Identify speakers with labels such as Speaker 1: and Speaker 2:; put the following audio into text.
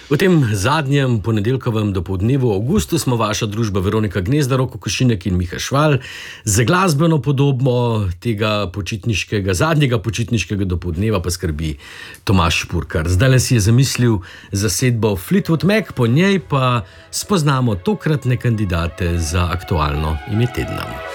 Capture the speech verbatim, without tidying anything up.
Speaker 1: V tem zadnjem ponedeljkovem dopoldnevu avgustu smo vaša družba Veronika Gnezda, Roko Košinek in Miha Šval za glasbeno podobo tega počitniškega, zadnjega počitniškega dopoldneva pa skrbi Tomaž Špurkar. Zdaj si je zamislil zasedbo Fleetwood Mac, po njej pa spoznamo tokratne kandidate za aktualno ime tedna.